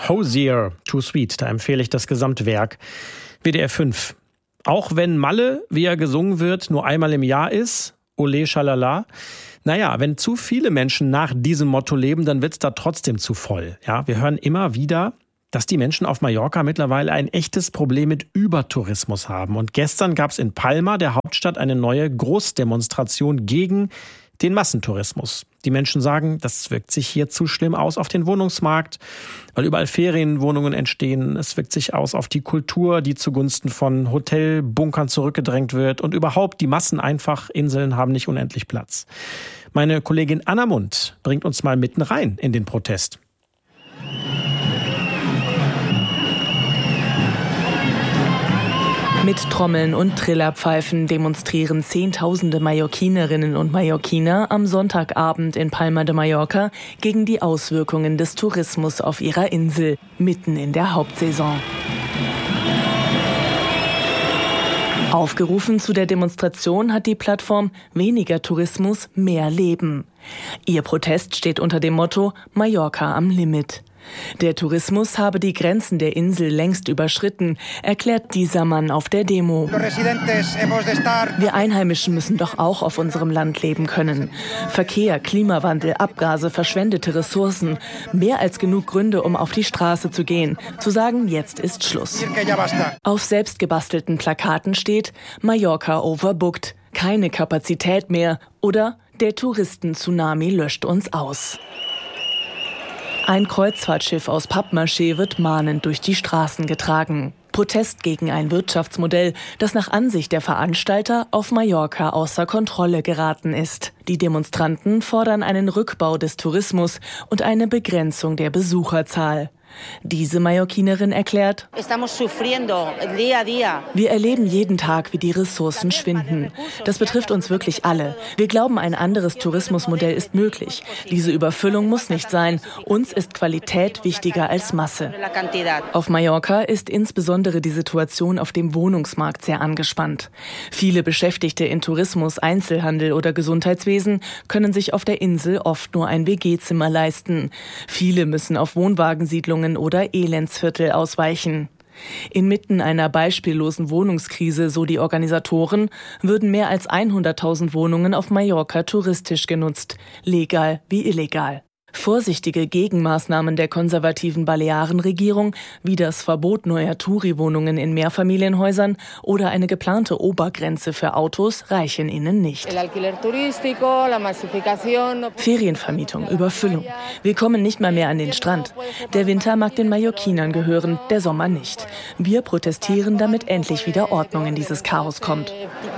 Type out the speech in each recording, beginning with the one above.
Hosier, Too Sweet, da empfehle ich das Gesamtwerk. WDR 5. Auch wenn Malle, wie er gesungen wird, nur einmal im Jahr ist, Olé, Schalala. Naja, wenn zu viele Menschen nach diesem Motto leben, dann wird's da trotzdem zu voll. Ja, wir hören immer wieder, dass die Menschen auf Mallorca mittlerweile ein echtes Problem mit Übertourismus haben. Und gestern gab's in Palma, der Hauptstadt, eine neue Großdemonstration gegen den Massentourismus. Die Menschen sagen, das wirkt sich hier zu schlimm aus auf den Wohnungsmarkt, weil überall Ferienwohnungen entstehen. Es wirkt sich aus auf die Kultur, die zugunsten von Hotelbunkern zurückgedrängt wird. Und überhaupt, die Massen einfach, Inseln haben nicht unendlich Platz. Meine Kollegin Anna Mund bringt uns mal mitten rein in den Protest. Mit Trommeln und Trillerpfeifen demonstrieren Zehntausende Mallorquinerinnen und Mallorquiner am Sonntagabend in Palma de Mallorca gegen die Auswirkungen des Tourismus auf ihrer Insel, mitten in der Hauptsaison. Aufgerufen zu der Demonstration hat die Plattform Weniger Tourismus, mehr Leben. Ihr Protest steht unter dem Motto Mallorca am Limit. Der Tourismus habe die Grenzen der Insel längst überschritten, erklärt dieser Mann auf der Demo. Wir Einheimischen müssen doch auch auf unserem Land leben können. Verkehr, Klimawandel, Abgase, verschwendete Ressourcen. Mehr als genug Gründe, um auf die Straße zu gehen. Zu sagen, jetzt ist Schluss. Auf selbstgebastelten Plakaten steht Mallorca overbooked, keine Kapazität mehr oder der Touristen-Tsunami löscht uns aus. Ein Kreuzfahrtschiff aus Pappmaché wird mahnend durch die Straßen getragen. Protest gegen ein Wirtschaftsmodell, das nach Ansicht der Veranstalter auf Mallorca außer Kontrolle geraten ist. Die Demonstranten fordern einen Rückbau des Tourismus und eine Begrenzung der Besucherzahl. Diese Mallorquinerin erklärt, wir erleben jeden Tag, wie die Ressourcen schwinden. Das betrifft uns wirklich alle. Wir glauben, ein anderes Tourismusmodell ist möglich. Diese Überfüllung muss nicht sein. Uns ist Qualität wichtiger als Masse. Auf Mallorca ist insbesondere die Situation auf dem Wohnungsmarkt sehr angespannt. Viele Beschäftigte in Tourismus, Einzelhandel oder Gesundheitswesen können sich auf der Insel oft nur ein WG-Zimmer leisten. Viele müssen auf Wohnwagensiedlungen oder Elendsviertel ausweichen. Inmitten einer beispiellosen Wohnungskrise, so die Organisatoren, würden mehr als 100.000 Wohnungen auf Mallorca touristisch genutzt, legal wie illegal. Vorsichtige Gegenmaßnahmen der konservativen Balearenregierung, wie das Verbot neuer Touri-Wohnungen in Mehrfamilienhäusern oder eine geplante Obergrenze für Autos, reichen ihnen nicht. Ferienvermietung, Überfüllung. Wir kommen nicht mal mehr an den Strand. Der Winter mag den Mallorquinern gehören, der Sommer nicht. Wir protestieren, damit endlich wieder Ordnung in dieses Chaos kommt.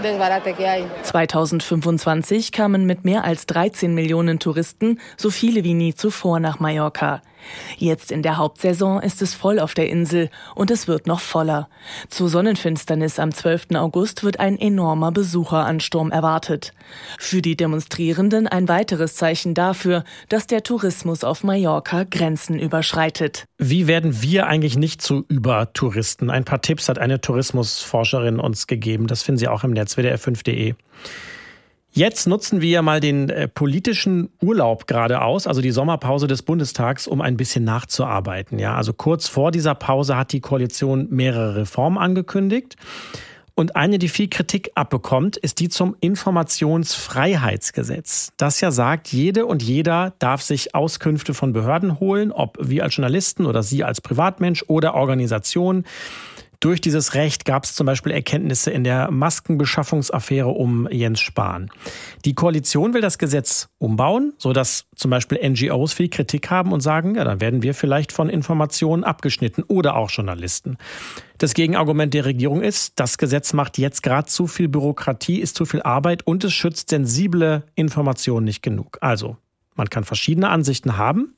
2025 kamen mit mehr als 13 Millionen Touristen so viele wie nie zuvor nach Mallorca. Jetzt in der Hauptsaison ist es voll auf der Insel und es wird noch voller. Zur Sonnenfinsternis am 12. August wird ein enormer Besucheransturm erwartet. Für die Demonstrierenden ein weiteres Zeichen dafür, dass der Tourismus auf Mallorca Grenzen überschreitet. Wie werden wir eigentlich nicht zu Übertouristen? Ein paar Tipps hat eine Tourismusforscherin uns gegeben. Das finden Sie auch im Netz, wdr5.de. Jetzt nutzen wir mal den politischen Urlaub gerade aus, also die Sommerpause des Bundestags, um ein bisschen nachzuarbeiten. Ja, also kurz vor dieser Pause hat die Koalition mehrere Reformen angekündigt. Und eine, die viel Kritik abbekommt, ist die zum Informationsfreiheitsgesetz. Das ja sagt, jede und jeder darf sich Auskünfte von Behörden holen, ob wir als Journalisten oder Sie als Privatmensch oder Organisation. Durch dieses Recht gab es zum Beispiel Erkenntnisse in der Maskenbeschaffungsaffäre um Jens Spahn. Die Koalition will das Gesetz umbauen, sodass zum Beispiel NGOs viel Kritik haben und sagen, ja, dann werden wir vielleicht von Informationen abgeschnitten oder auch Journalisten. Das Gegenargument der Regierung ist, das Gesetz macht jetzt gerade zu viel Bürokratie, ist zu viel Arbeit und es schützt sensible Informationen nicht genug. Also, man kann verschiedene Ansichten haben.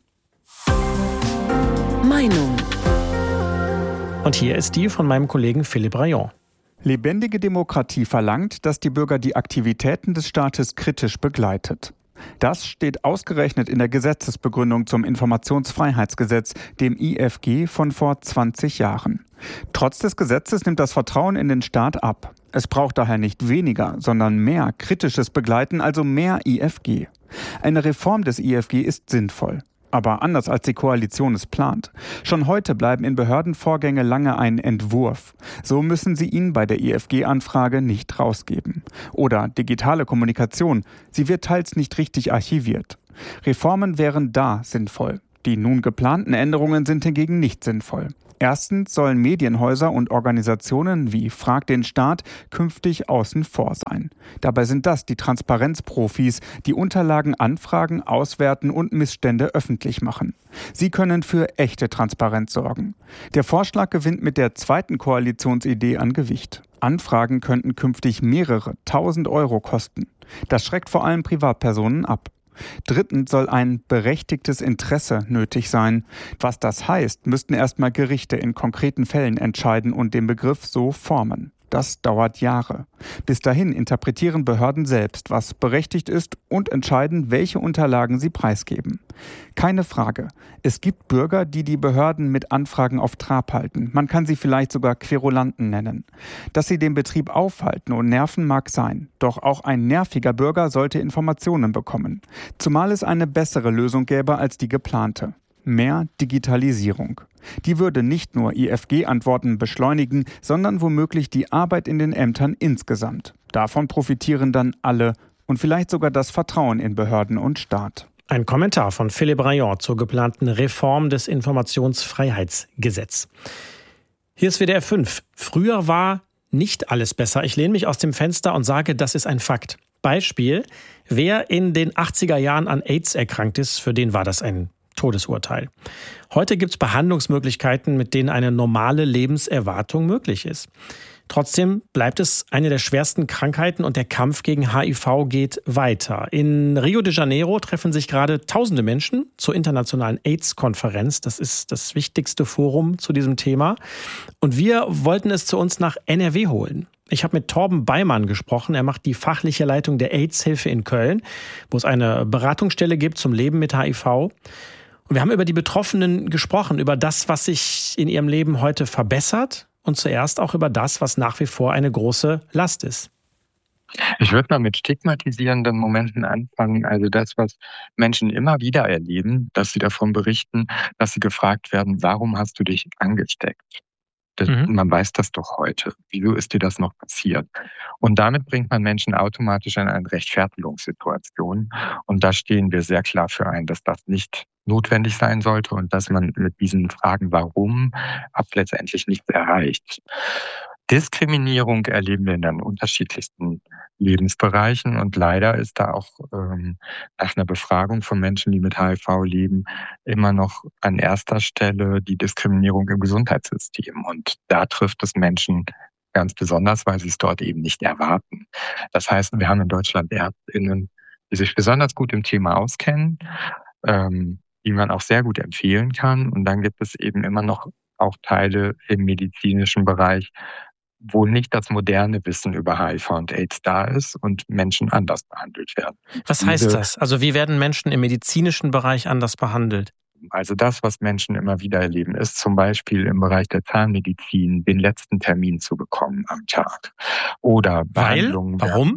Meinung. Und hier ist die von meinem Kollegen Philipp Rayon. Lebendige Demokratie verlangt, dass die Bürger die Aktivitäten des Staates kritisch begleitet. Das steht ausgerechnet in der Gesetzesbegründung zum Informationsfreiheitsgesetz, dem IFG von vor 20 Jahren. Trotz des Gesetzes nimmt das Vertrauen in den Staat ab. Es braucht daher nicht weniger, sondern mehr kritisches Begleiten, also mehr IFG. Eine Reform des IFG ist sinnvoll. Aber anders als die Koalition es plant. Schon heute bleiben in Behörden Vorgänge lange ein Entwurf. So müssen sie ihn bei der IFG-Anfrage nicht rausgeben. Oder digitale Kommunikation. Sie wird teils nicht richtig archiviert. Reformen wären da sinnvoll. Die nun geplanten Änderungen sind hingegen nicht sinnvoll. Erstens sollen Medienhäuser und Organisationen wie Frag den Staat künftig außen vor sein. Dabei sind das die Transparenzprofis, die Unterlagen anfragen, auswerten und Missstände öffentlich machen. Sie können für echte Transparenz sorgen. Der Vorschlag gewinnt mit der zweiten Koalitionsidee an Gewicht. Anfragen könnten künftig mehrere 1.000 Euro kosten. Das schreckt vor allem Privatpersonen ab. Drittens soll ein berechtigtes Interesse nötig sein. Was das heißt, müssten erstmal Gerichte in konkreten Fällen entscheiden und den Begriff so formen. Das dauert Jahre. Bis dahin interpretieren Behörden selbst, was berechtigt ist und entscheiden, welche Unterlagen sie preisgeben. Keine Frage. Es gibt Bürger, die die Behörden mit Anfragen auf Trab halten. Man kann sie vielleicht sogar Querulanten nennen. Dass sie den Betrieb aufhalten und nerven, mag sein. Doch auch ein nerviger Bürger sollte Informationen bekommen. Zumal es eine bessere Lösung gäbe als die geplante. Mehr Digitalisierung. Die würde nicht nur IFG-Antworten beschleunigen, sondern womöglich die Arbeit in den Ämtern insgesamt. Davon profitieren dann alle und vielleicht sogar das Vertrauen in Behörden und Staat. Ein Kommentar von Philipp Rayon zur geplanten Reform des Informationsfreiheitsgesetzes. Hier ist WDR 5. Früher war nicht alles besser. Ich lehne mich aus dem Fenster und sage, das ist ein Fakt. Beispiel, wer in den 80er Jahren an AIDS erkrankt ist, für den war das ein Todesurteil. Heute gibt es Behandlungsmöglichkeiten, mit denen eine normale Lebenserwartung möglich ist. Trotzdem bleibt es eine der schwersten Krankheiten und der Kampf gegen HIV geht weiter. In Rio de Janeiro treffen sich gerade tausende Menschen zur internationalen AIDS-Konferenz. Das ist das wichtigste Forum zu diesem Thema. Und wir wollten es zu uns nach NRW holen. Ich habe mit Torben Beimann gesprochen. Er macht die fachliche Leitung der AIDS-Hilfe in Köln, wo es eine Beratungsstelle gibt zum Leben mit HIV. Und wir haben über die Betroffenen gesprochen, über das, was sich in ihrem Leben heute verbessert und zuerst auch über das, was nach wie vor eine große Last ist. Ich würde mal mit stigmatisierenden Momenten anfangen. Also das, was Menschen immer wieder erleben, dass sie davon berichten, dass sie gefragt werden, warum hast du dich angesteckt? Man weiß das doch heute. Wieso ist dir das noch passiert? Und damit bringt man Menschen automatisch in eine Rechtfertigungssituation. Und da stehen wir sehr klar für ein, dass das nicht notwendig sein sollte und dass man mit diesen Fragen warum letztendlich nichts erreicht. Diskriminierung erleben wir in den unterschiedlichsten Lebensbereichen und leider ist da auch nach einer Befragung von Menschen, die mit HIV leben, immer noch an erster Stelle die Diskriminierung im Gesundheitssystem. Und da trifft es Menschen ganz besonders, weil sie es dort eben nicht erwarten. Das heißt, wir haben in Deutschland ÄrztInnen, die sich besonders gut im Thema auskennen, die man auch sehr gut empfehlen kann. Und dann gibt es eben immer noch auch Teile im medizinischen Bereich, wo nicht das moderne Wissen über HIV und AIDS da ist und Menschen anders behandelt werden. Was heißt das? Also wie werden Menschen im medizinischen Bereich anders behandelt? Also das, was Menschen immer wieder erleben, ist zum Beispiel im Bereich der Zahnmedizin den letzten Termin zu bekommen am Tag. Oder Behandlungen. Warum?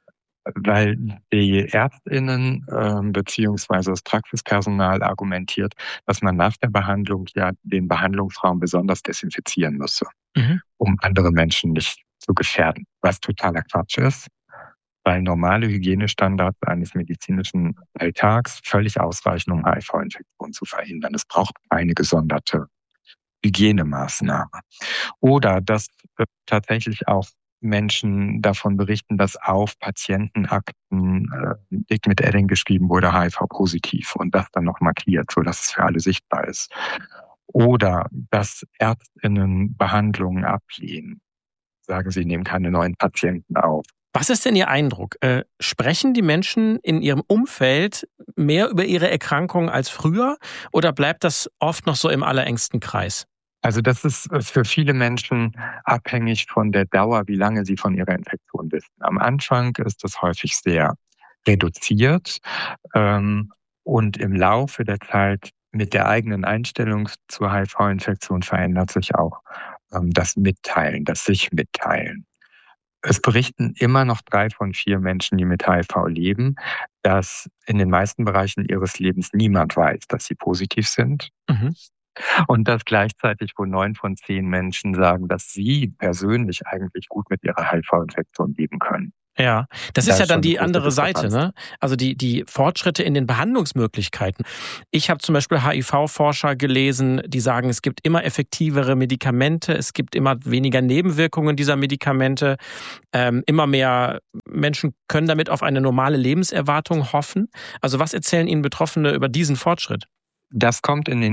Weil die ÄrztInnen beziehungsweise das Praxispersonal argumentiert, dass man nach der Behandlung ja den Behandlungsraum besonders desinfizieren müsse, um andere Menschen nicht zu gefährden. Was totaler Quatsch ist, weil normale Hygienestandards eines medizinischen Alltags völlig ausreichen, um HIV-Infektionen zu verhindern. Es braucht keine gesonderte Hygienemaßnahme. Oder dass tatsächlich auch Menschen davon berichten, dass auf Patientenakten dick mit Edding geschrieben wurde, HIV-positiv und das dann noch markiert, sodass es für alle sichtbar ist. Oder dass ÄrztInnen Behandlungen ablehnen. Sagen sie, nehmen keine neuen Patienten auf. Was ist denn Ihr Eindruck? Sprechen die Menschen in ihrem Umfeld mehr über ihre Erkrankung als früher oder bleibt das oft noch so im allerengsten Kreis? Also das ist für viele Menschen abhängig von der Dauer, wie lange sie von ihrer Infektion wissen. Am Anfang ist das häufig sehr reduziert und im Laufe der Zeit mit der eigenen Einstellung zur HIV-Infektion verändert sich auch das Mitteilen, das sich mitteilen. Es berichten immer noch 3 von 4 Menschen, die mit HIV leben, dass in den meisten Bereichen ihres Lebens niemand weiß, dass sie positiv sind. Mhm. Und dass gleichzeitig wohl 9 von 10 Menschen sagen, dass sie persönlich eigentlich gut mit ihrer HIV-Infektion leben können. Ja, das ist ja dann die schon eine andere große Seite, ne? Also die Fortschritte in den Behandlungsmöglichkeiten. Ich habe zum Beispiel HIV-Forscher gelesen, die sagen, es gibt immer effektivere Medikamente, es gibt immer weniger Nebenwirkungen dieser Medikamente, immer mehr Menschen können damit auf eine normale Lebenserwartung hoffen. Also was erzählen Ihnen Betroffene über diesen Fortschritt? Das kommt in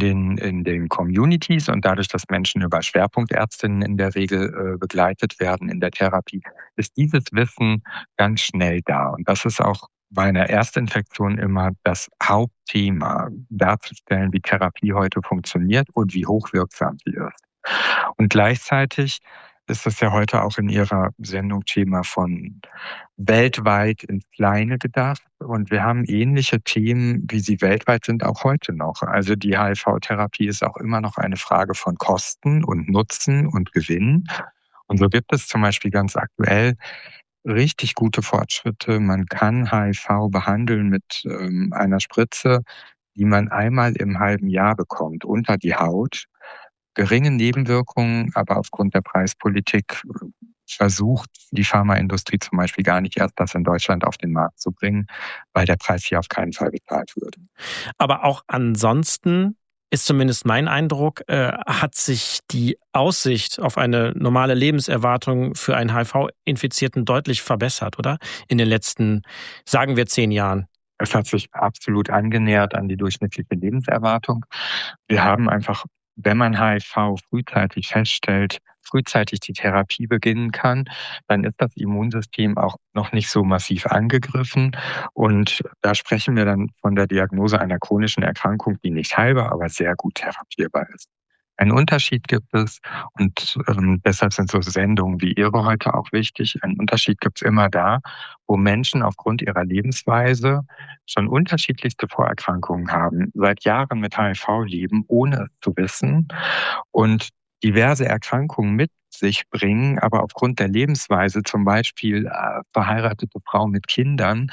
den Communities und dadurch, dass Menschen über Schwerpunktärztinnen in der Regel begleitet werden in der Therapie, ist dieses Wissen ganz schnell da. Und das ist auch bei einer Erstinfektion immer das Hauptthema, darzustellen, wie Therapie heute funktioniert und wie hochwirksam sie ist. Und gleichzeitig ist es ja heute auch in Ihrer Sendung Thema von weltweit ins Kleine gedacht. Und wir haben ähnliche Themen, wie sie weltweit sind, auch heute noch. Also die HIV-Therapie ist auch immer noch eine Frage von Kosten und Nutzen und Gewinn. Und so gibt es zum Beispiel ganz aktuell richtig gute Fortschritte. Man kann HIV behandeln mit einer Spritze, die man einmal im halben Jahr bekommt, unter die Haut. Geringe Nebenwirkungen, aber aufgrund der Preispolitik versucht die Pharmaindustrie zum Beispiel gar nicht erst, das in Deutschland auf den Markt zu bringen, weil der Preis hier auf keinen Fall bezahlt würde. Aber auch ansonsten ist zumindest mein Eindruck, hat sich die Aussicht auf eine normale Lebenserwartung für einen HIV-Infizierten deutlich verbessert, oder? In den letzten, sagen wir, 10 Jahren. Es hat sich absolut angenähert an die durchschnittliche Lebenserwartung. Wir haben einfach, wenn man HIV frühzeitig feststellt, frühzeitig die Therapie beginnen kann, dann ist das Immunsystem auch noch nicht so massiv angegriffen. Und da sprechen wir dann von der Diagnose einer chronischen Erkrankung, die nicht heilbar, aber sehr gut therapierbar ist. Einen Unterschied gibt es, und deshalb sind so Sendungen wie Ihre heute auch wichtig. Einen Unterschied gibt es immer da, wo Menschen aufgrund ihrer Lebensweise schon unterschiedlichste Vorerkrankungen haben, seit Jahren mit HIV leben, ohne es zu wissen und diverse Erkrankungen mit sich bringen, aber aufgrund der Lebensweise, zum Beispiel verheiratete Frauen mit Kindern,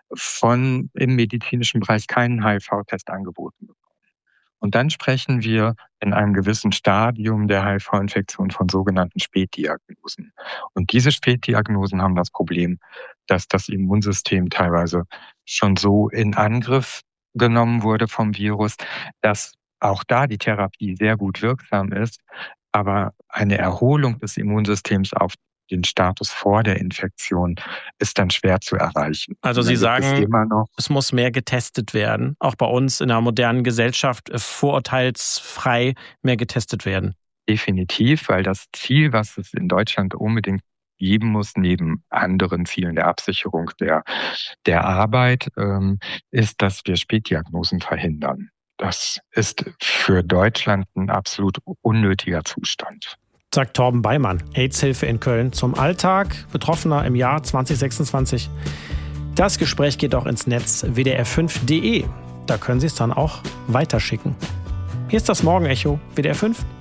im medizinischen Bereich keinen HIV-Test angeboten bekommen. Und dann sprechen wir in einem gewissen Stadium der HIV-Infektion von sogenannten Spätdiagnosen. Und diese Spätdiagnosen haben das Problem, dass das Immunsystem teilweise schon so in Angriff genommen wurde vom Virus, dass auch da die Therapie sehr gut wirksam ist, aber eine Erholung des Immunsystems auf den Status vor der Infektion ist dann schwer zu erreichen. Also Sie sagen, es muss mehr getestet werden, auch bei uns in einer modernen Gesellschaft vorurteilsfrei mehr getestet werden. Definitiv, weil das Ziel, was es in Deutschland unbedingt geben muss, neben anderen Zielen der Absicherung der Arbeit, ist, dass wir Spätdiagnosen verhindern. Das ist für Deutschland ein absolut unnötiger Zustand. Sagt Torben Beimann, AIDS-Hilfe in Köln, zum Alltag Betroffener im Jahr 2026. Das Gespräch geht auch ins Netz wdr5.de. Da können Sie es dann auch weiterschicken. Hier ist das Morgenecho, WDR 5.